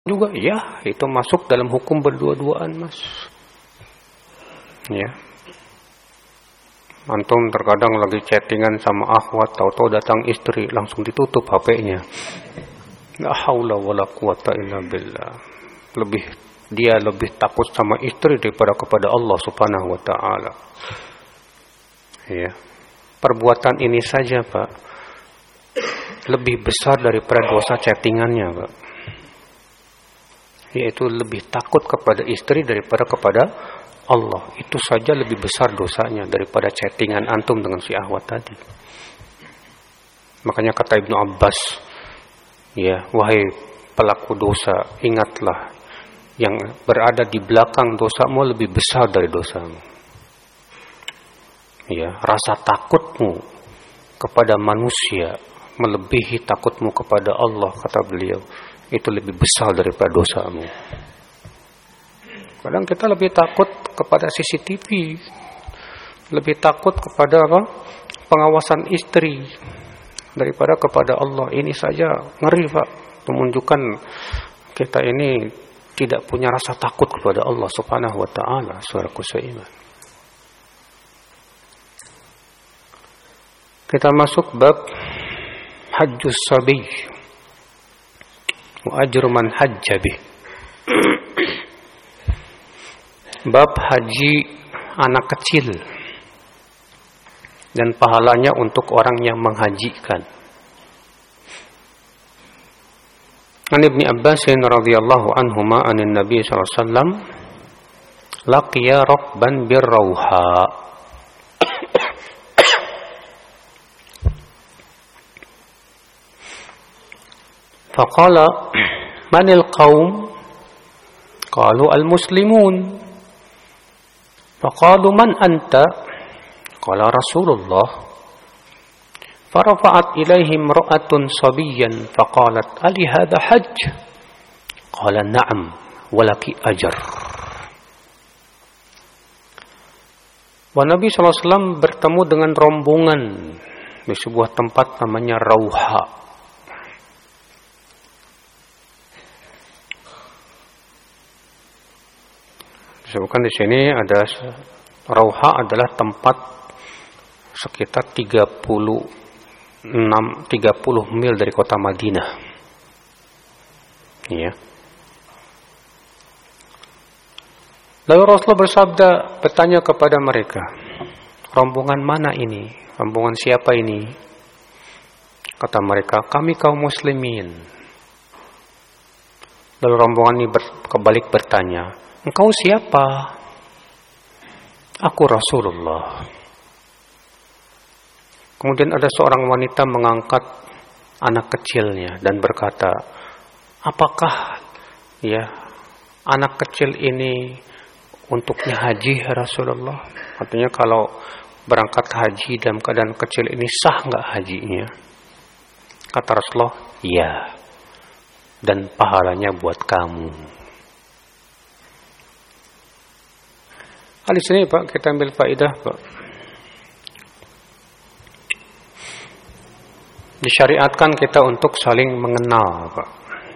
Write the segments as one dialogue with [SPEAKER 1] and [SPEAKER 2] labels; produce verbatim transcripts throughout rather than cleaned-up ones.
[SPEAKER 1] juga, ya itu masuk dalam hukum berdua-duaan, Mas. Ya. Antum terkadang lagi chattingan sama akhwat, tahu-tahu datang istri, langsung ditutup H P-nya. La haula wala quwata illa billah. Lebih dia lebih takut sama istri daripada kepada Allah Subhanahu wa taala. Ya. Perbuatan ini saja, Pak, lebih besar daripada dosa chattingannya, Pak. Yaitu lebih takut kepada istri daripada kepada Allah. Itu saja lebih besar dosanya daripada chattingan antum dengan si ahwat tadi. Makanya kata Ibnu Abbas, ya, wahai pelaku dosa, ingatlah yang berada di belakang dosamu lebih besar dari dosamu. Ya, rasa takutmu kepada manusia melebihi takutmu kepada Allah, kata beliau. Itu lebih besar daripada dosamu. Kadang kita lebih takut kepada C C T V, lebih takut kepada apa? Pengawasan istri daripada kepada Allah. Ini saja ngeri, Pak. Menunjukkan kita ini tidak punya rasa takut kepada Allah Subhanahu wa taala, saudaraku seiman. Kita masuk bab hajjus sabi wa ajru man hajja bih. Bab haji anak kecil dan pahalanya untuk orang yang menghajikan. An Ibnu Abbas radhiyallahu anhuma anin Nabi sallallahu alaihi wasallam laqiya rakban birrauha. Faqala manil qaum? Qalu al-muslimun. Faqalu man anta? Qala Rasulullah. Farafa'at ilaihim ra'atun sabiyyan faqalat ali hadha hajj? Qala na'am walaki ajr. Wa Nabi sallallahu alaihi wasallam bertemu dengan rombongan di sebuah tempat namanya Rauha. Disebutkan di sini ada Rauha adalah tempat sekitar tiga puluh enam tiga puluh mil dari kota Madinah. Iya. Lalu Rasulullah bersabda, bertanya kepada mereka, rombongan mana ini? Rombongan siapa ini? Kata mereka, kami kaum muslimin. Lalu rombongan ini kebalik bertanya, engkau siapa? Aku Rasulullah. Kemudian ada seorang wanita mengangkat anak kecilnya dan berkata, apakah ya anak kecil ini untuknya haji ya Rasulullah? Artinya kalau berangkat haji dalam keadaan kecil ini sah enggak hajinya? Kata Rasulullah, iya. Dan pahalanya buat kamu. Di sini Pak, kita ambil faedah Pak. Disyariatkan kita untuk saling mengenal Pak.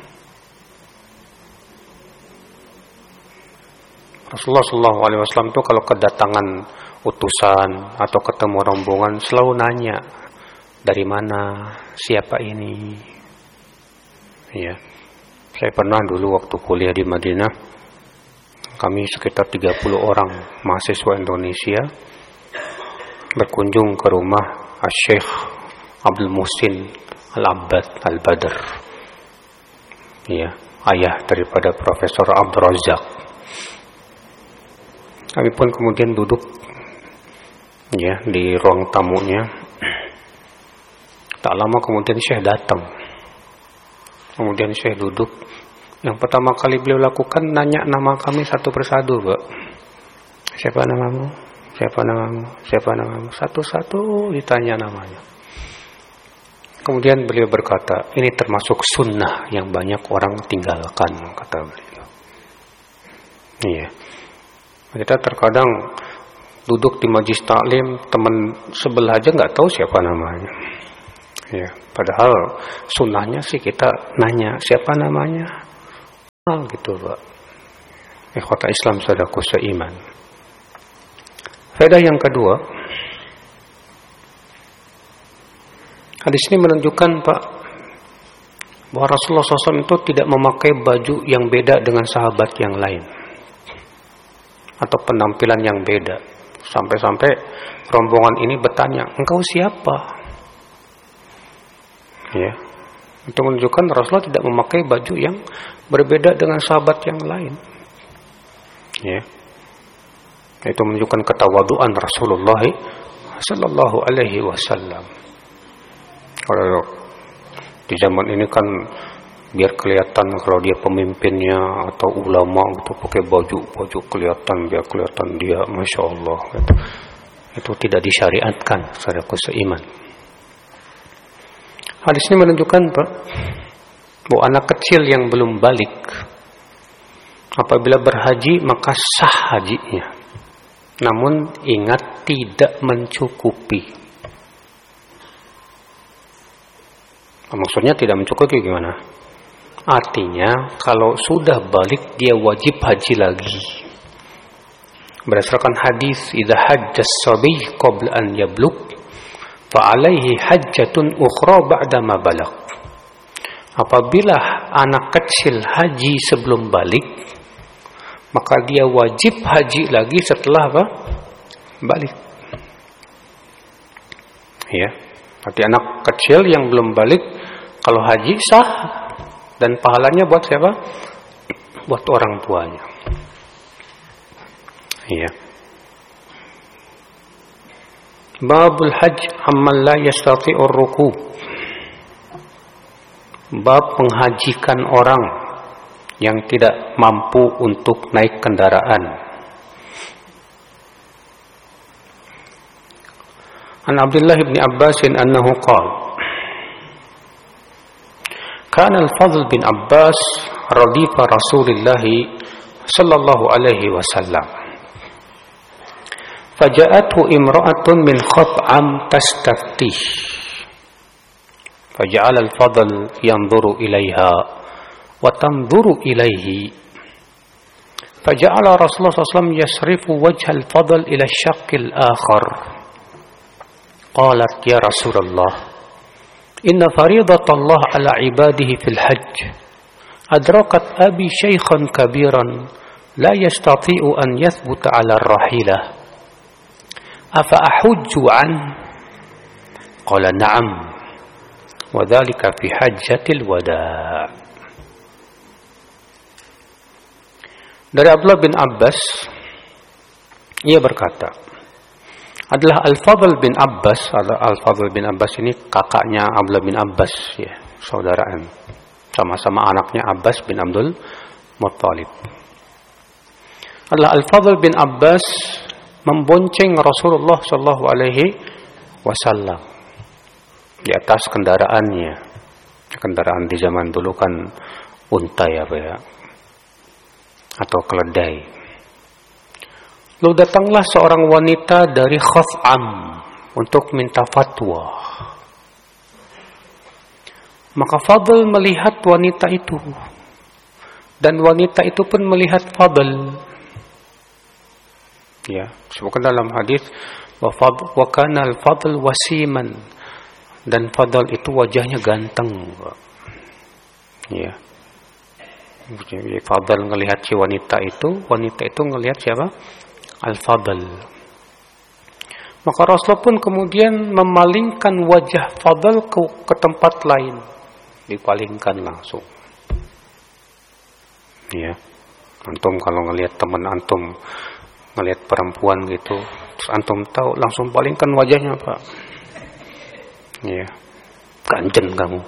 [SPEAKER 1] Rasulullah shallallahu alaihi wasallam itu kalau kedatangan utusan atau ketemu rombongan selalu nanya, dari mana, siapa ini? Ya, saya pernah dulu waktu kuliah di Madinah, kami sekitar tiga puluh orang mahasiswa Indonesia berkunjung ke rumah Syekh Abdul Muhsin Al-Abbad Al-Badr, ya, ayah daripada Profesor Abdul Razak. Kami pun kemudian duduk ya di ruang tamunya. Tak lama kemudian Syekh datang. Kemudian Syekh duduk. Yang pertama kali beliau lakukan nanya nama kami satu persatu, Pak. Siapa namamu? Siapa namamu? Siapa namamu? Satu-satu ditanya namanya. Kemudian beliau berkata, ini termasuk sunnah yang banyak orang tinggalkan, kata beliau. Iya. Kita terkadang duduk di majelis taklim, teman sebelah aja nggak tahu siapa namanya. Ya, padahal sunnahnya sih kita nanya siapa namanya. gitu Pak. Ikhwata Islam saudaraku seiman. Faedah yang kedua, hadis ini menunjukkan Pak bahwa Rasulullah shallallahu alaihi wasallam itu tidak memakai baju yang beda dengan sahabat yang lain atau penampilan yang beda. Sampai-sampai rombongan ini bertanya, engkau siapa? Ya, itu menunjukkan Rasulullah tidak memakai baju yang berbeda dengan sahabat yang lain. Ya, itu menunjukkan ketawaduan Rasulullah Sallallahu Alaihi Wasallam. Kalau di zaman ini kan biar kelihatan kalau dia pemimpinnya atau ulama gitu pakai baju baju kelihatan biar kelihatan dia masya Allah gitu. Itu tidak disyariatkan saudaraku seiman. Hadis ini menunjukkan Pak bahwa anak kecil yang belum balik apabila berhaji maka sah hajinya. Namun ingat tidak mencukupi. Maksudnya tidak mencukupi gimana? Artinya kalau sudah balik dia wajib haji lagi. Berdasarkan hadis idza hajjas sabiy qabla an yablugh fa alaihi hajjatun ukhra ba'da ma balagh. Apabila anak kecil haji sebelum balik, maka dia wajib haji lagi setelah apa? Balik. Ya. Berarti anak kecil yang belum balik kalau haji sah dan pahalanya buat siapa? Buat orang tuanya. Ya. Babul hajj amman la yastati'ur rukub. Bab menghajikan orang yang tidak mampu untuk naik kendaraan. An Abdullah bin Abbas annahu qala Kana al-Fadl bin Abbas radifa Rasulillah sallallahu alaihi wasallam. Faja'athu imra'atun min Khat'am tastaftih. Faja'ala al-Fadl yanzuru ilaiha wa tanzuru ilaihi. Faja'ala Rasulullah sallallahu alaihi wasallam yasrifu wajha al-Fadl ila ash-shaqq al-akhar. Qalat ya Rasulullah Inna faridat Allah ala ibadihi fil hajj adrakat abi shaykhan kabiran la yastati'u an yathbuta ala ar-rahilah afa ahujju an qala na'am wa dhalika fi hajjatil wada'. Dari Abdullah bin Abbas ia berkata adalah Al-Fadl bin Abbas. Al-Fadl bin Abbas ini kakaknya Abdullah bin Abbas, ya, saudaraan. Sama-sama anaknya Abbas bin Abdul Muttalib. Adalah Al-Fadl bin Abbas membonceng Rasulullah sallallahu alaihi wasallam di atas kendaraannya. Kendaraan di zaman dulu kan unta ya, Pak, ya, atau keledai. Lalu datanglah seorang wanita dari Khat'am untuk minta fatwa. Maka Fadl melihat wanita itu. Dan wanita itu pun melihat Fadl. Ya, sebutkan dalam hadis wa kana al-Fadl wasiman. Dan Fadl itu wajahnya ganteng. Ya. Jadi Fadl melihat si wanita itu, wanita itu melihat siapa? Al-Fadl. Maka Rasulullah pun kemudian memalingkan wajah Fadl ke, ke tempat lain. Dipalingkan langsung. Ya. Antum kalau ngelihat teman antum, ngelihat perempuan gitu, terus antum tahu langsung palingkan wajahnya, Pak. Ya. Ganjen kamu.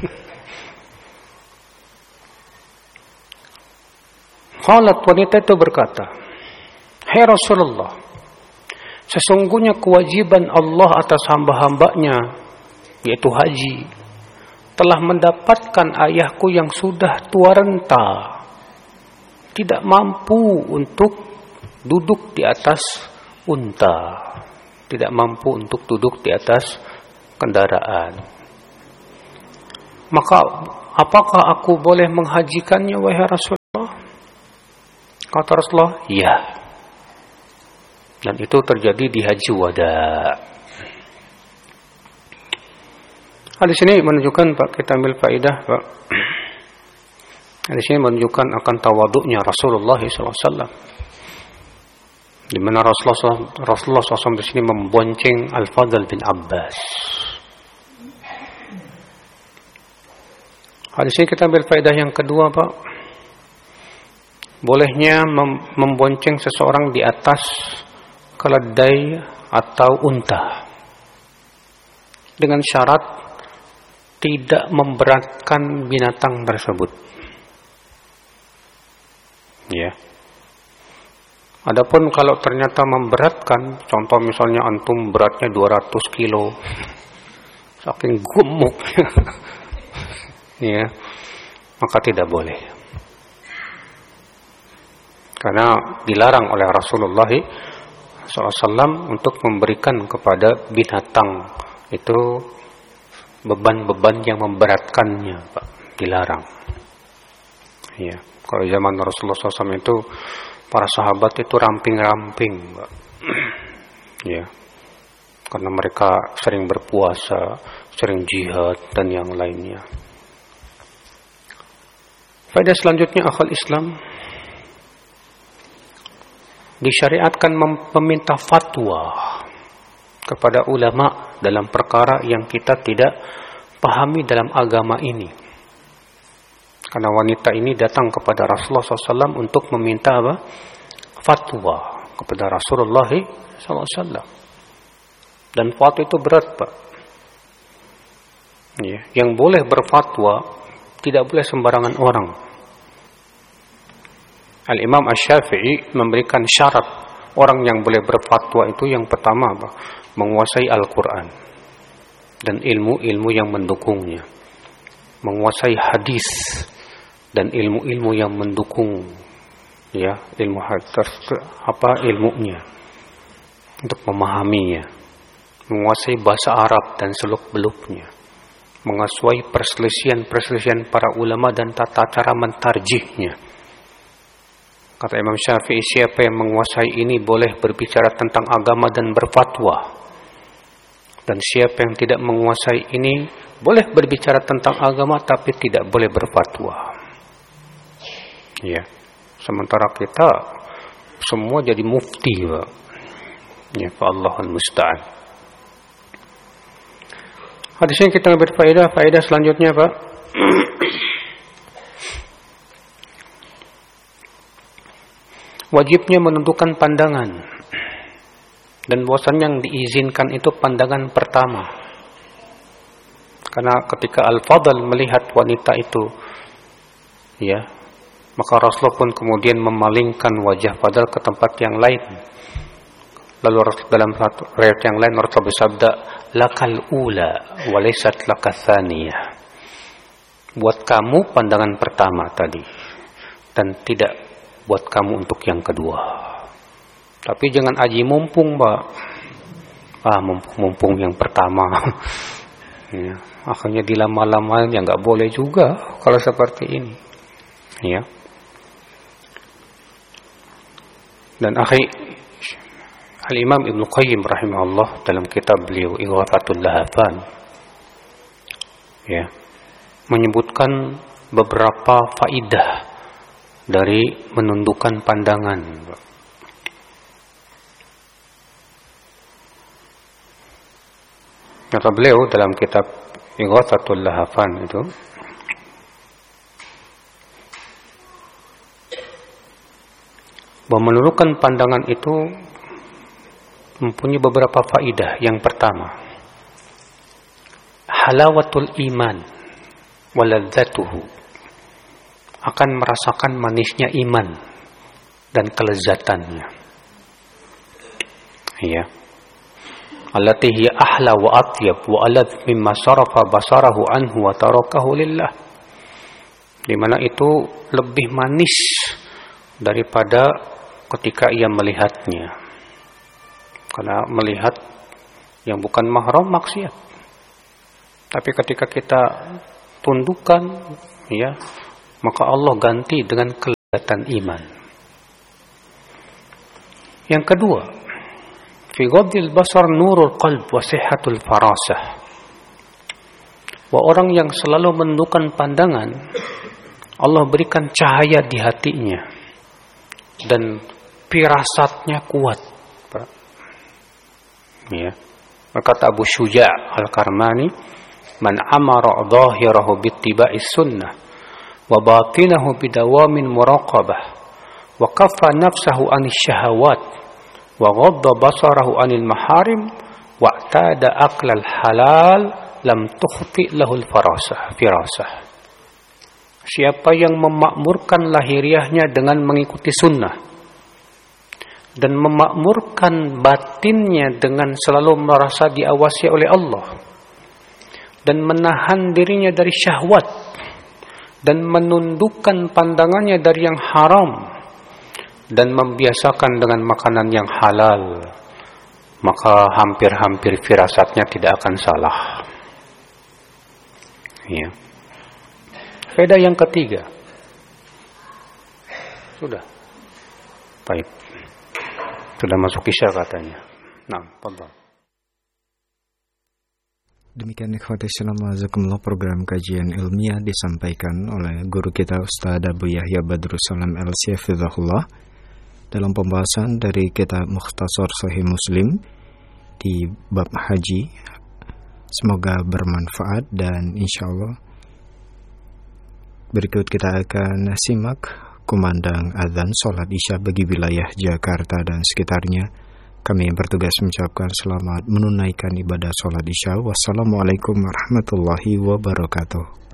[SPEAKER 1] Qalat, wanita itu berkata, hai Rasulullah, sesungguhnya kewajiban Allah atas hamba-hambanya, yaitu haji, telah mendapatkan ayahku yang sudah tua renta, tidak mampu untuk duduk di atas unta, tidak mampu untuk duduk di atas kendaraan. Maka apakah aku boleh menghajikannya, wahai Rasul? Kata Rasulullah, iya. Dan itu terjadi di Haji Wada. Hadis ini menunjukkan, Pak, kita ambil faedah, Pak. Hadis ini menunjukkan akan tawaduknya Rasulullah shallallahu alaihi wasallam. Di mana Rasulullah, Rasulullah shallallahu alaihi wasallam di sini membonceng Al-Fadl bin Abbas. Hadis ini kita ambil faedah yang kedua, Pak. Bolehnya mem- membonceng seseorang di atas keledai atau unta, dengan syarat tidak memberatkan binatang tersebut. Ya. Adapun kalau ternyata memberatkan, contoh misalnya antum beratnya dua ratus kilo, saking gemuk, ya, maka tidak boleh. Karena dilarang oleh Rasulullah shallallahu alaihi wasallam untuk memberikan kepada binatang itu beban-beban yang memberatkannya, Pak. Dilarang. Ya. Kalau zaman Rasulullah shallallahu alaihi wasallam itu para sahabat itu ramping-ramping, Pak. Ya. Karena mereka sering berpuasa, sering jihad dan yang lainnya. Faedah selanjutnya, akhal Islam, disyariatkan meminta fatwa kepada ulama dalam perkara yang kita tidak pahami dalam agama ini. Karena wanita ini datang kepada Rasulullah shallallahu alaihi wasallam untuk meminta apa? Fatwa kepada Rasulullah shallallahu alaihi wasallam. Dan fatwa itu berat, Pak. Ya, yang boleh berfatwa tidak boleh sembarangan orang. Al-Imam Asy-Syafi'i memberikan syarat orang yang boleh berfatwa itu, yang pertama apa? Menguasai Al-Quran dan ilmu-ilmu yang mendukungnya, menguasai hadis dan ilmu-ilmu yang mendukung, ya, ilmu hadis apa ilmunya untuk memahaminya, menguasai bahasa Arab dan seluk-beluknya, menguasai perselisihan-perselisihan para ulama dan tata cara mentarjihnya. Kata Imam Syafi'i, siapa yang menguasai ini boleh berbicara tentang agama dan berfatwa. Dan siapa yang tidak menguasai ini boleh berbicara tentang agama tapi tidak boleh berfatwa. Ya. Sementara kita semua jadi mufti, Pak. Ya, Allahul musta'an. Hadis ini kita ambil faedah, faedah selanjutnya, Pak. Wajibnya menentukan pandangan, dan bahwasanya yang diizinkan itu pandangan pertama. Karena ketika Al-Fadl melihat wanita itu, ya, maka Rasulullah pun kemudian memalingkan wajah Fadl ke tempat yang lain. Lalu dalam satu riwayat yang lain Rasulullah bersabda, "Lakal ula wa laysat lakatsaniyah." Buat kamu pandangan pertama tadi, dan tidak buat kamu untuk yang kedua. Tapi jangan aji mumpung, Pak. Ah, mumpung-mumpung yang pertama. Ya, akhirnya dilama-lama, ya nggak boleh juga kalau seperti ini. Ya. Dan akhir Al-Imam Ibnu Qayyim rahimahullah dalam kitab beliau Ighathatul Lahafan, ya, menyebutkan beberapa faidah dari menundukkan pandangan. Kata beliau dalam kitab Ighathatul Lahafan itu, bahwa menundukkan pandangan itu mempunyai beberapa faidah. Yang pertama, halawatul iman waladzatuhu, akan merasakan manisnya iman dan kelezatannya. Ya. Allati hiya ahla wa atyab wa aladh mimma sarafa basarahu anhu wa tarakahu lillah. Di mana itu lebih manis daripada ketika ia melihatnya. Karena melihat yang bukan mahram maksiat. Tapi ketika kita tundukkan, ya, maka Allah ganti dengan dan iman. Yang kedua, fi ghaddil basar nurul qalb wa sihhatul farasah. Wa orang yang selalu menundukkan pandangan, Allah berikan cahaya di hatinya dan firasatnya kuat. Ya. Berkata Abu Syuja' Al-Karmani, "Man amara dhahirahu bittiba'is sunnah wa batinahu bidawamin muraqabah wa kaffa nafsahu 'anil syahawat wa ghadda basarahu 'anil maharim wa i'tada aqlal halal lam tukhti lahul farasah firasah." Siapa yang memakmurkan lahiriahnya dengan mengikuti sunnah dan memakmurkan batinnya dengan selalu merasa diawasi oleh Allah dan menahan dirinya dari syahwat dan menundukkan pandangannya dari yang haram dan membiasakan dengan makanan yang halal, maka hampir-hampir firasatnya tidak akan salah. Ya. Faedah yang ketiga. Sudah. Baik. Sudah masuk isya katanya. Nah, fadhal.
[SPEAKER 2] Demikian ikhwati Islam azakumullah, program kajian ilmiah disampaikan oleh guru kita Ustaz Abu Yahya Badrussalam L C hafizahullah dalam pembahasan dari kitab Mukhtasar Sahih Muslim di bab haji. Semoga bermanfaat dan insyaallah berikut kita akan simak kumandang azan sholat isya bagi wilayah Jakarta dan sekitarnya. Kami yang bertugas mengucapkan selamat menunaikan ibadah sholat isya. Wassalamualaikum warahmatullahi wabarakatuh.